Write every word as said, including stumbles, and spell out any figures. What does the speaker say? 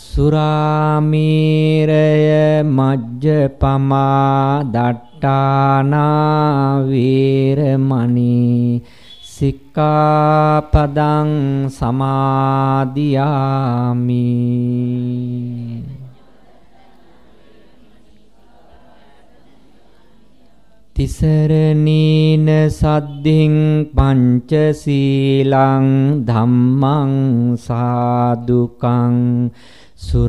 සුරාමේරය මජ්ජපමා දට්ඨානා වේරමණී සික්ඛාපදං සමාදියාමි. තිසරණීන සද්ධින් පංචශීලං ධම්මං සාදුකං සුර